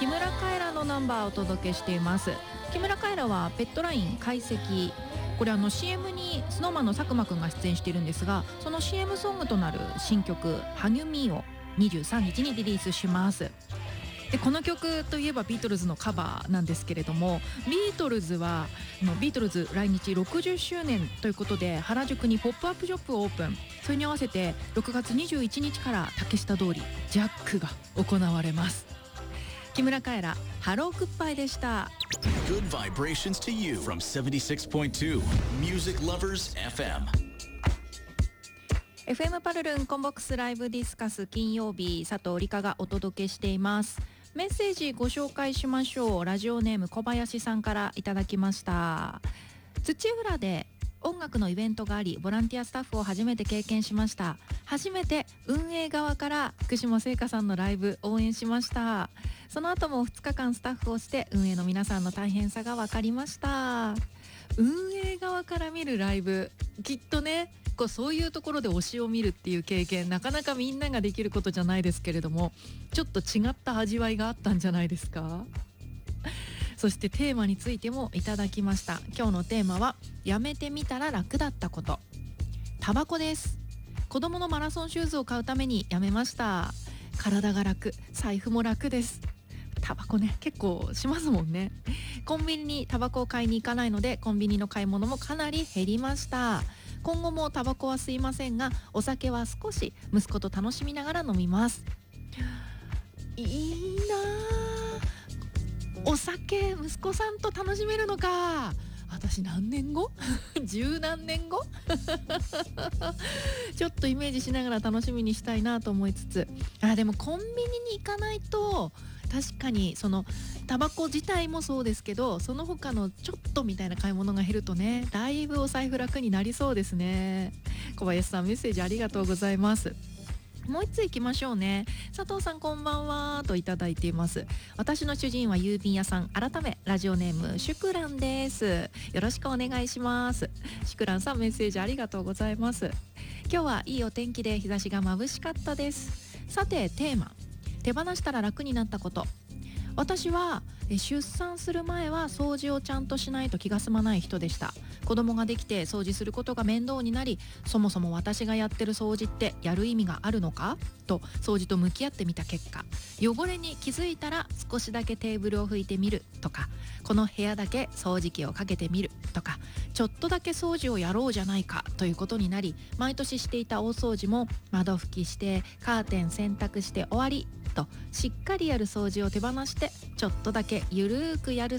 木村カエラのナンバーをお届けしています。木村カエラはペットライン解析、これCM に SnowMan の佐久間くんが出演しているんですが、その CM ソングとなる新曲励みを23日にリリースします。でこの曲といえばビートルズのカバーなんですけれども、ビートルズはビートルズ来日60周年ということで原宿にポップアップショップをオープン。それに合わせて6月21日から竹下通りジャックが行われます。木村カエラハローグッバイでした。 Good vibrations to you from 76.2 Music Lovers FM。 FM パルルンコンボックスライブディスカス、金曜日佐藤理香がお届けしています。メッセージご紹介しましょう。ラジオネーム小林さんからいただきました。土浦で音楽のイベントがあり、ボランティアスタッフを初めて経験しました。初めて運営側から福島聖華さんのライブ応援しました。その後も2日間スタッフをして運営の皆さんの大変さが分かりました。運営側から見るライブ、きっとねそういうところで推しを見るっていう経験、なかなかみんなができることじゃないですけれども、ちょっと違った味わいがあったんじゃないですか。そしてテーマについてもいただきました。今日のテーマはやめてみたら楽だったこと、タバコです。子供のマラソンシューズを買うためにやめました。体が楽、財布も楽です。タバコね結構しますもんね。コンビニにタバコを買いに行かないのでコンビニの買い物もかなり減りました。今後もタバコは吸いませんが、お酒は少し息子と楽しみながら飲みます。いいな、お酒息子さんと楽しめるのか。私何年後十何年後ちょっとイメージしながら楽しみにしたいなと思いつつ、でもコンビニに行かないと確かにタバコ自体もそうですけど、その他のちょっとみたいな買い物が減るとね、だいぶお財布楽になりそうですね。小林さんメッセージありがとうございます。もう一ついきましょうね。佐藤さんこんばんはといただいています。私の主人は郵便屋さん、改めラジオネームシュクランです。よろしくお願いします。シュクランさんメッセージありがとうございます。今日はいいお天気で日差しが眩しかったです。さてテーマ、手放したら楽になったこと。私は出産する前は掃除をちゃんとしないと気が済まない人でした。子供ができて掃除することが面倒になり、そもそも私がやってる掃除ってやる意味があるのかと掃除と向き合ってみた結果、汚れに気づいたら少しだけテーブルを拭いてみるとか、この部屋だけ掃除機をかけてみるとか、ちょっとだけ掃除をやろうじゃないかということになり、毎年していた大掃除も窓拭きしてカーテン洗濯して終わりとしっかりやる掃除を手放して、ちょっとだけゆるーくやる